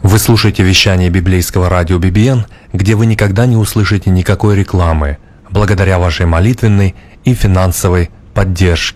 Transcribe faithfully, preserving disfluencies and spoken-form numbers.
Вы слушаете вещание библейского радио би би эн, где вы никогда не услышите никакой рекламы, благодаря вашей молитвенной и финансовой поддержке.